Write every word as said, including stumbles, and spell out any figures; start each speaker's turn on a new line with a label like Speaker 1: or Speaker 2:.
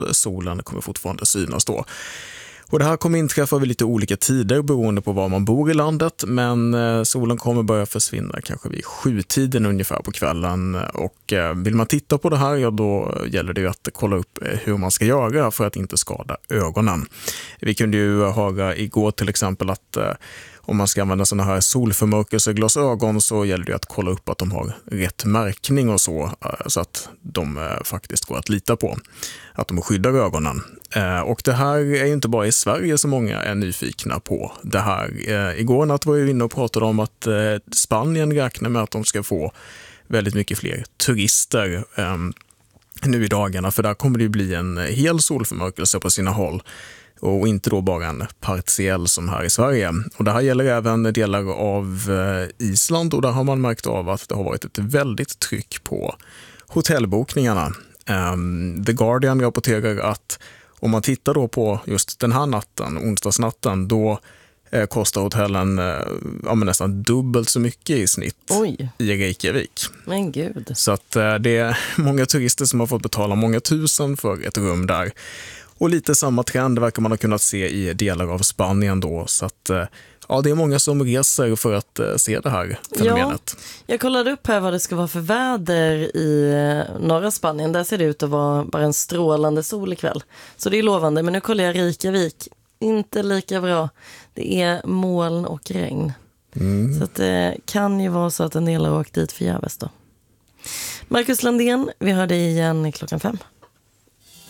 Speaker 1: solen kommer fortfarande synas då. Och det här kommer inträffa vid lite olika tider beroende på var man bor i landet, men solen kommer börja försvinna kanske vid sjutiden ungefär på kvällen. Och vill man titta på det här, ja, då gäller det att kolla upp hur man ska göra för att inte skada ögonen. Vi kunde ju höra igår till exempel att om man ska använda såna här solförmörkelseglasögon så gäller det att kolla upp att de har rätt märkning och så, så att de faktiskt går att lita på, att de skyddar ögonen. Och det här är inte bara i Sverige som många är nyfikna på det här. Igår natt var jag inne och pratade om att Spanien räknar med att de ska få väldigt mycket fler turister nu i dagarna, för där kommer det bli en hel solförmörkelse på sina håll. Och inte då bara en partiell som här i Sverige. Och det här gäller även delar av Island, och där har man märkt av att det har varit ett väldigt tryck på hotellbokningarna. Um, The Guardian rapporterar att om man tittar då på just den här natten, onsdagsnatten, då eh, kostar hotellen eh, ja, men nästan dubbelt så mycket i snitt. Oj. I Reykjavik.
Speaker 2: Men gud.
Speaker 1: Så att eh, det är många turister som har fått betala många tusen för ett rum där. Och lite samma trend verkar man ha kunnat se i delar av Spanien då. Så att ja, det är många som reser för att se det här fenomenet.
Speaker 2: Ja, jag kollade upp här vad det ska vara för väder i norra Spanien. Där ser det ut att vara bara en strålande sol ikväll. Så det är lovande. Men nu kollar jag Reykjavik. Inte lika bra. Det är moln och regn. Mm. Så att det kan ju vara så att en del har åkt dit förgäves då. Marcus Landén, vi hör dig igen klockan fem.